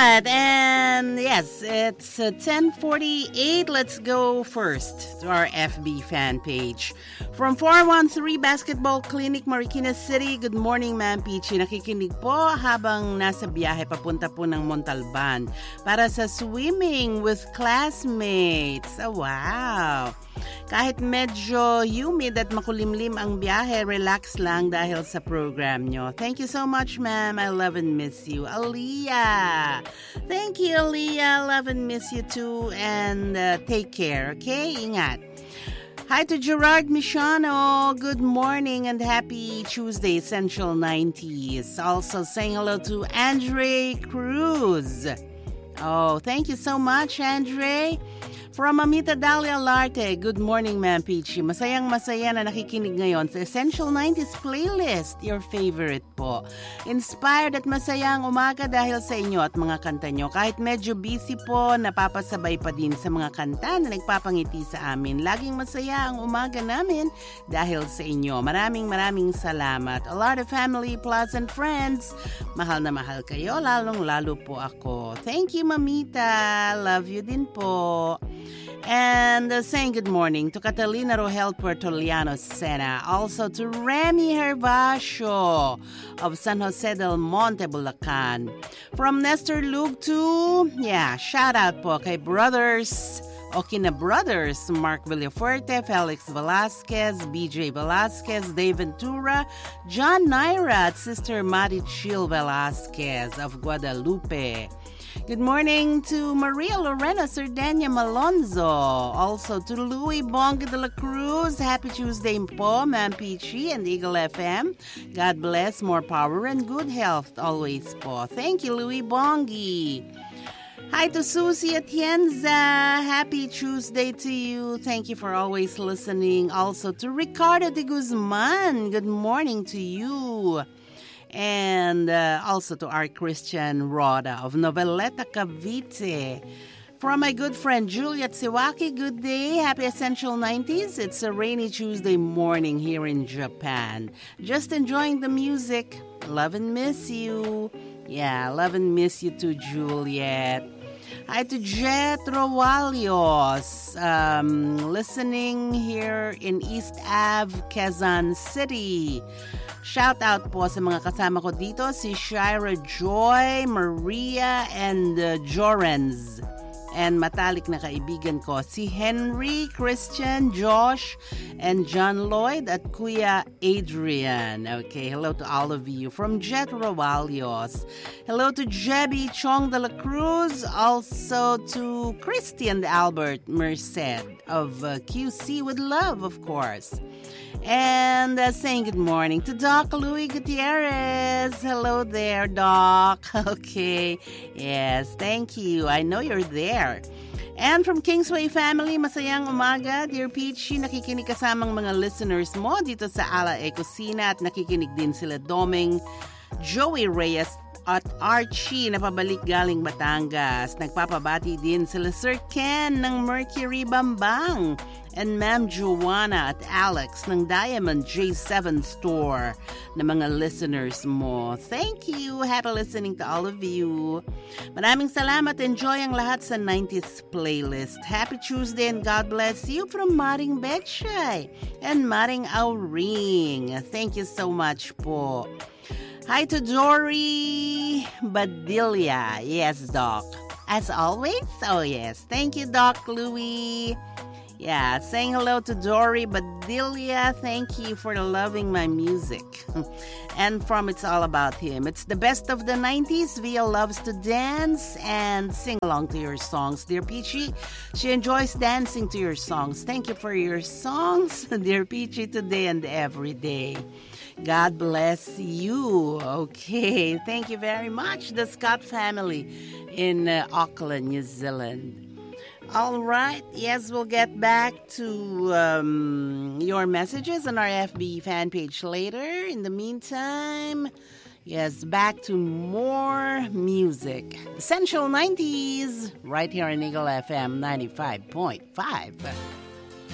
right, and yes, it's 10:48. Let's go first to our FB fan page. From 413 Basketball Clinic, Marikina City, good morning, Ma'am Peachy. Nakikinig po habang nasa biyahe papunta po ng Montalban para sa swimming with classmates. Oh, wow! Kahit medyo humid at makulimlim ang biyahe, relax lang dahil sa program nyo. Thank you so much, ma'am. I love and miss you. Aliyah! Thank you, Aliyah. Love and miss you too. And take care, okay? Ingat. Hi to Gerard Michano. Good morning and happy Tuesday, Essential 90s. Also saying hello to Andre Cruz. Oh, thank you so much, Andre. From Amita Dalia Larte, good morning, Ma'am Peachy. Masayang-masaya na nakikinig ngayon sa Essential 90s playlist, your favorite po. Inspired at masayang umaga dahil sa inyo at mga kanta nyo. Kahit medyo busy po, napapasabay pa din sa mga kanta na nagpapangiti sa amin. Laging masaya ang umaga namin dahil sa inyo. Maraming salamat. A lot of family, plus and friends. Mahal na mahal kayo, lalong-lalo po ako. Thank you, Mamita. Love you din po. And saying good morning to Catalina Rohel Puertoliano Sena, also to Remy Hervasio of San Jose del Monte, Bulacan. From Nestor Lug to, shout out po kay brothers, Okina Brothers, Mark Villafuerte, Felix Velasquez, BJ Velasquez, Dave Ventura, John Naira at Sister Marichil Velasquez of Guadalupe. Good morning to Maria Lorena Sardania Malonzo. Also to Louis Bonga de la Cruz. Happy Tuesday po, Ma'am Peachy and Eagle FM. God bless, more power and good health always po. Thank you, Louis Bongi. Hi to Susie Atienza. Happy Tuesday to you. Thank you for always listening. Also to Ricardo de Guzman. Good morning to you. And also to our Christian Roda of Noveleta, Cavite. From my good friend Juliet Siwaki, good day. Happy Essential 90s. It's a rainy Tuesday morning here in Japan. Just enjoying the music. Love and miss you. Yeah, love and miss you too, Juliet. Hi to Jet Rawalios, listening here in East Ave, Quezon City. Shout out po sa mga kasama ko dito, si Shira Joy, Maria, and Jorens. And matalik na kaibigan ko, si Henry, Christian, Josh, and John Lloyd at Kuya Adrian. Okay, hello to all of you. From Jet Rawalios. Hello to Jebby Chong de la Cruz. Also to Christian Albert Merced of QC with Love, of course. And saying good morning to Doc Louis Gutierrez. Hello there, Doc. Okay. Yes, thank you. I know you're there. And from Kingsway Family, masayang umaga. Dear Peachy, nakikinig kasamang mga listeners mo dito sa Ala Ecosina at nakikinig din sila Doming, Joey Reyes at Archie na pabalik galing Batangas. Nagpapabati din sila Sir Ken ng Mercury Bambang and Ma'am Joanna at Alex ng Diamond J7 Store na mga listeners mo. Thank you. Happy listening to all of you. Maraming salamat. Enjoy ang lahat sa 90s playlist. Happy Tuesday and God bless you from Maring Betchay and Maring Auring. Thank you so much po. Hi to Dory Badilla. Yes, Doc. As always? Oh, yes. Thank you, Doc Louie. Yeah, saying hello to Dory Badilla. Thank you for loving my music. And from It's All About Him. It's the best of the 90s. Via loves to dance and sing along to your songs. Dear Peachy, she enjoys dancing to your songs. Thank you for your songs, Dear Peachy, today and every day. God bless you. Okay, thank you very much, the Scott family in Auckland, New Zealand. All right, yes, we'll get back to your messages on our FB fan page later. In the meantime, yes, back to more music. Essential 90s, right here on Eagle FM 95.5.